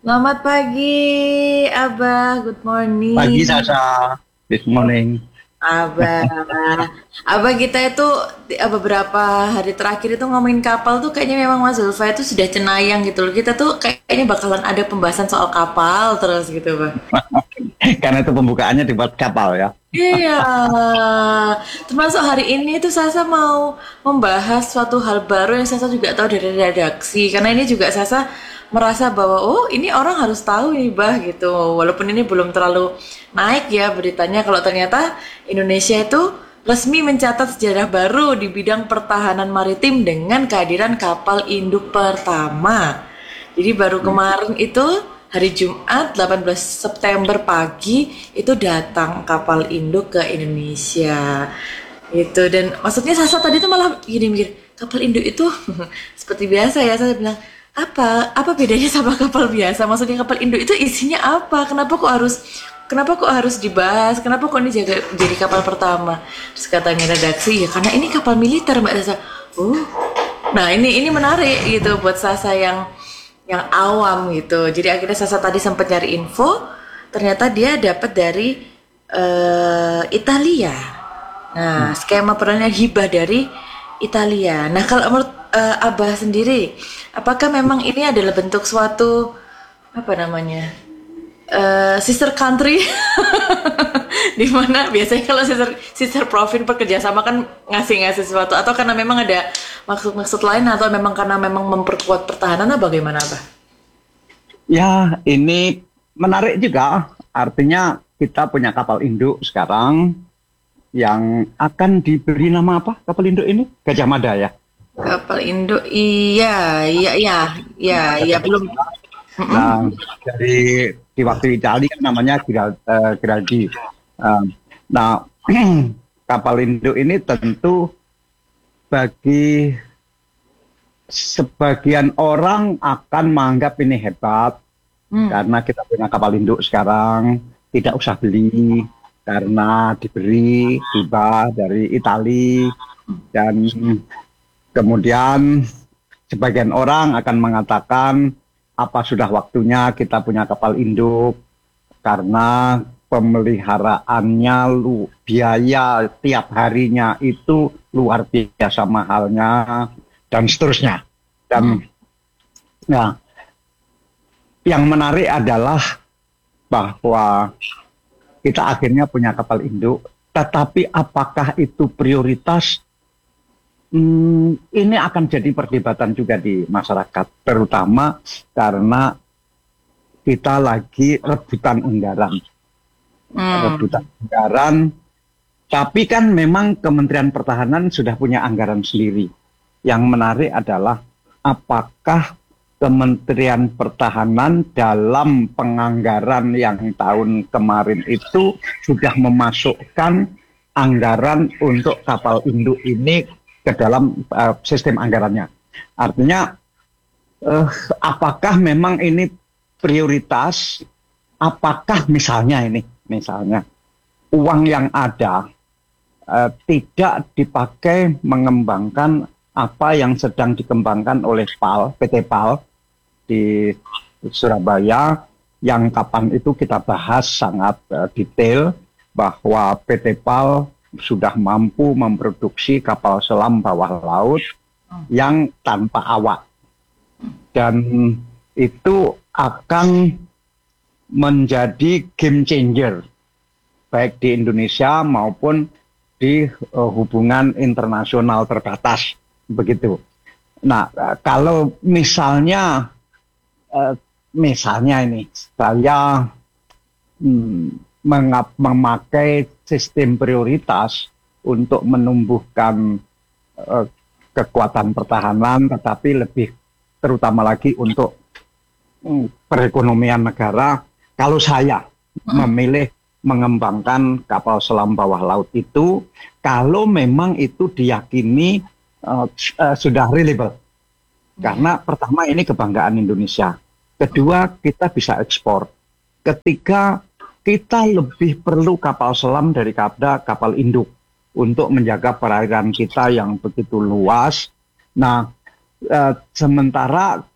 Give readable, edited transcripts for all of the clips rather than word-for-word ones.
Selamat pagi, Abah. Good Pagi morning, Sasa, this morning. Abah. Abah kita itu beberapa hari terakhir itu ngomongin kapal tuh kayaknya memang Mas Zulfa itu sudah cenayang gitu loh. Kita tuh kayaknya bakalan ada pembahasan soal kapal terus gitu, Bang. Karena itu pembukaannya dibuat kapal ya. Iya, termasuk hari ini tuh Sasa mau membahas suatu hal baru yang Sasa juga tahu dari redaksi. Karena ini juga Sasa merasa bahwa oh ini orang harus tahu nih bah gitu. Walaupun ini belum terlalu naik ya beritanya. Kalau ternyata Indonesia itu resmi mencatat sejarah baru di bidang pertahanan maritim dengan kehadiran kapal induk pertama. Jadi baru kemarin itu hari Jumat 18 September pagi itu datang kapal induk ke Indonesia. Itu dan maksudnya Sasa tadi tuh malah gini mikir, kapal induk itu seperti biasa ya saya bilang apa bedanya sama kapal biasa? Maksudnya kapal induk itu isinya apa? Kenapa kok harus dibahas? Kenapa kok ini jadi kapal pertama? Terus katanya redaksi ya karena ini kapal militer Mbak Sasa. Oh, nah ini menarik gitu buat Sasa yang awam gitu. Jadi akhirnya Sasa tadi sempat nyari info, ternyata dia dapat dari Italia. Nah, skema peralihan hibah dari Italia. Nah, kalau menurut Abah sendiri, apakah memang ini adalah bentuk suatu apa namanya? Sister country di mana biasanya kalau sister profit bekerja sama kan ngasih-ngasih sesuatu atau karena memang ada maksud-maksud lain atau memang karena memang memperkuat pertahanan atau bagaimana Abah? Ya, ini menarik juga. Artinya kita punya kapal induk sekarang yang akan diberi nama apa? Kapal induk ini? Gajah Mada ya. Kapal induk iya iya iya iya iya belum. Mm-mm. Nah, dari di waktu Italia kan namanya Giraldi. Eh, nah, kapal induk ini tentu bagi sebagian orang akan menganggap ini hebat Hmm. karena kita punya kapal induk sekarang, tidak usah beli karena diberi hibah dari Itali dan kemudian sebagian orang akan mengatakan apa sudah waktunya kita punya kapal induk karena pemeliharaannya biaya tiap harinya itu luar biasa mahalnya dan seterusnya. Dan nah, yang menarik adalah bahwa kita akhirnya punya kapal induk, tetapi apakah itu prioritas? Ini akan jadi perdebatan juga di masyarakat, terutama karena kita lagi rebutan anggaran. Hmm. Rebutan anggaran, tapi kan memang Kementerian Pertahanan sudah punya anggaran sendiri. Yang menarik adalah apakah Kementerian Pertahanan dalam penganggaran yang tahun kemarin itu sudah memasukkan anggaran untuk kapal induk ini ke dalam sistem anggarannya. Artinya, apakah memang ini prioritas? Apakah misalnya uang yang ada tidak dipakai mengembangkan apa yang sedang dikembangkan oleh PT PAL di Surabaya, yang kapan itu kita bahas sangat detail bahwa PT PAL sudah mampu memproduksi kapal selam bawah laut yang tanpa awak. Dan itu akan menjadi game changer baik di Indonesia maupun di hubungan internasional terbatas begitu. Nah, kalau misalnya ini saya memakai sistem prioritas untuk menumbuhkan kekuatan pertahanan, tetapi lebih terutama lagi untuk perekonomian negara. Kalau saya memilih mengembangkan kapal selam bawah laut itu, kalau memang itu diyakini sudah reliable. Karena pertama ini kebanggaan Indonesia. Kedua, kita bisa ekspor. Ketiga, kita lebih perlu kapal selam daripada kapal induk untuk menjaga perairan kita yang begitu luas. Nah, sementara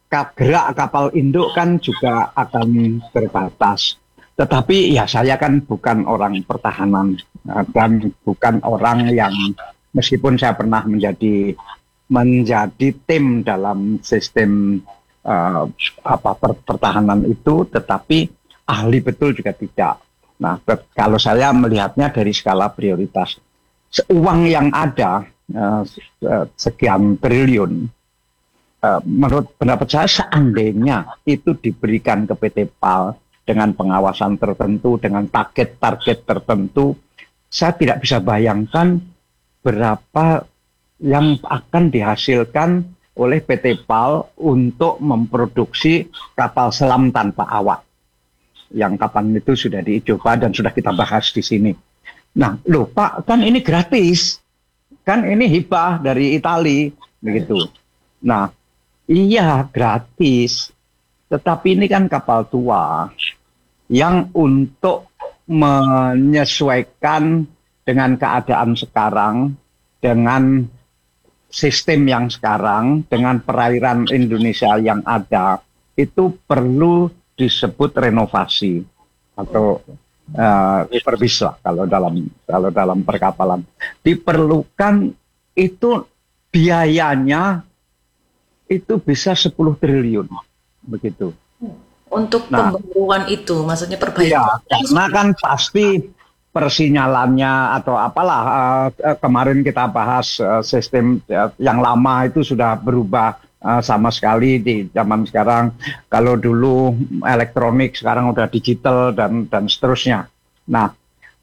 gerak kapal induk kan juga akan terbatas. Tetapi ya saya kan bukan orang pertahanan dan bukan orang yang meskipun saya pernah menjadi tim dalam sistem pertahanan itu, tetapi ahli betul juga tidak. Nah, kalau saya melihatnya dari skala prioritas, uang yang ada sekian triliun. Menurut pendapat saya seandainya itu diberikan ke PT PAL dengan pengawasan tertentu, dengan target-target tertentu, saya tidak bisa bayangkan berapa yang akan dihasilkan oleh PT PAL untuk memproduksi kapal selam tanpa awak. Yang kapan itu sudah dicoba dan sudah kita bahas di sini. Nah, loh Pak, kan ini gratis. Kan ini hibah dari Itali, begitu. Nah, iya, gratis. Tetapi ini kan kapal tua yang untuk menyesuaikan dengan keadaan sekarang, dengan sistem yang sekarang, dengan perairan Indonesia yang ada, itu perlu disebut renovasi atau refurbish lah kalau dalam perkapalan. Diperlukan itu biayanya itu bisa 10 triliun begitu. Untuk pembaruan itu, maksudnya perbaikan. Ya, karena kan pasti persinyalannya atau apalah kemarin kita bahas sistem yang lama itu sudah berubah sama sekali di zaman sekarang. Kalau dulu elektronik, sekarang udah digital dan seterusnya. Nah,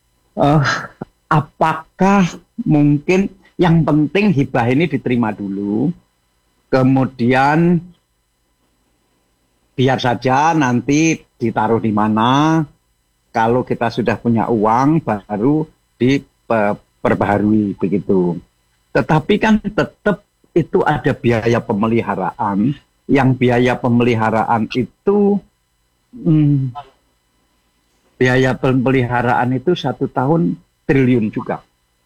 apakah mungkin yang penting hibah ini diterima dulu? Kemudian biar saja nanti ditaruh di mana. Kalau kita sudah punya uang baru diperbaharui begitu. Tetapi kan tetap itu ada biaya pemeliharaan. Yang biaya pemeliharaan itu biaya pemeliharaan itu 1 tahun triliun juga.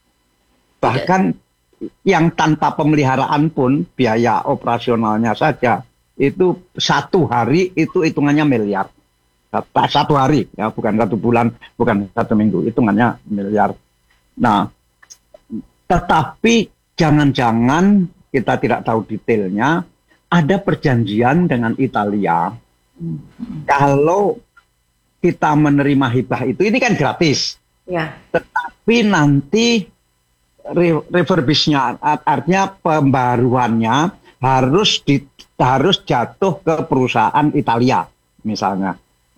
Bahkan yang tanpa pemeliharaan pun biaya operasionalnya saja itu 1 hari itu hitungannya miliar. 1 hari ya, bukan 1 bulan, bukan 1 minggu, hitungannya miliar. Nah, tetapi jangan-jangan kita tidak tahu detailnya, ada perjanjian dengan Italia. Kalau kita menerima hibah itu, ini kan gratis. Ya. Tetapi nanti refurbishnya, artinya pembaruannya harus jatuh ke perusahaan Italia misalnya.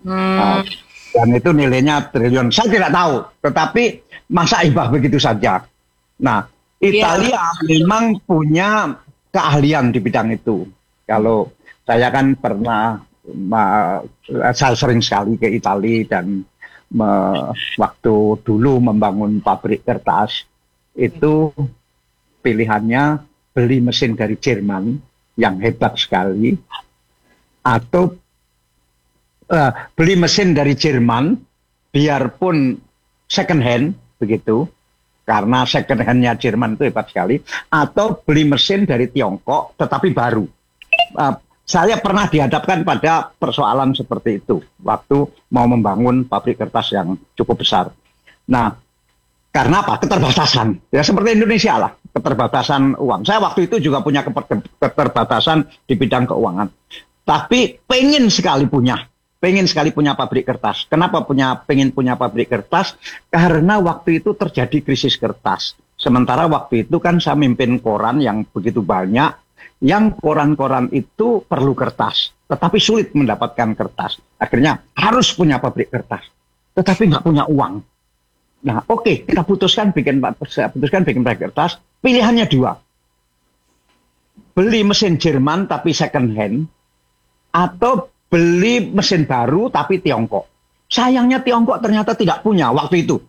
Dan itu nilainya triliun. Saya tidak tahu, tetapi masa hibah begitu saja. Nah, Italia memang punya keahlian di bidang itu. Kalau saya kan pernah, saya sering sekali ke Italia dan waktu dulu membangun pabrik kertas, itu pilihannya beli mesin dari Jerman yang hebat sekali, atau beli mesin dari Jerman biarpun second hand begitu, karena second hand-nya Jerman itu hebat sekali, atau beli mesin dari Tiongkok tetapi baru. Saya pernah dihadapkan pada persoalan seperti itu waktu mau membangun pabrik kertas yang cukup besar. Nah, karena apa? Keterbatasan. Ya seperti Indonesia lah, keterbatasan uang. Saya waktu itu juga punya keterbatasan di bidang keuangan. Tapi pengen sekali punya pabrik kertas. Kenapa pengen punya pabrik kertas? Karena waktu itu terjadi krisis kertas. Sementara waktu itu kan saya mimpin koran yang begitu banyak, yang koran-koran itu perlu kertas, tetapi sulit mendapatkan kertas. Akhirnya harus punya pabrik kertas, tetapi nggak punya uang. Nah, oke, kita putuskan bikin pabrik kertas. Pilihannya 2. Beli mesin Jerman tapi second hand, atau beli mesin baru tapi Tiongkok. Sayangnya Tiongkok ternyata tidak punya waktu itu,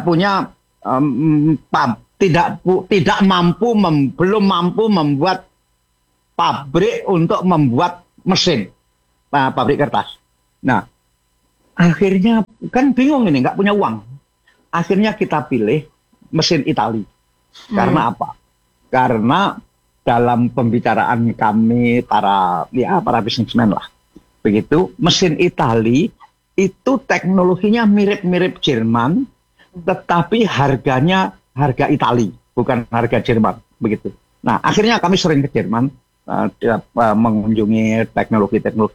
belum mampu membuat pabrik untuk membuat mesin pabrik kertas. Nah, akhirnya kan bingung ini, nggak punya uang. Akhirnya kita pilih mesin Itali. Karena apa? Karena dalam pembicaraan kami para bisnismen lah. Begitu, mesin Itali itu teknologinya mirip-mirip Jerman, tetapi harganya harga Itali, bukan harga Jerman, begitu. Nah, akhirnya kami sering ke Jerman mengunjungi teknologi-teknologi